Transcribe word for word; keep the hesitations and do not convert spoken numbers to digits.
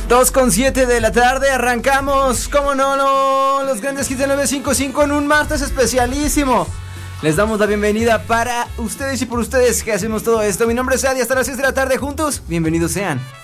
dos con siete de la tarde, arrancamos, como no, no, los grandes hits de nueve cinco cinco en un martes especialísimo. Les damos la bienvenida para ustedes y por ustedes que hacemos todo esto. Mi nombre es Adi, hasta las seis de la tarde juntos, bienvenidos sean.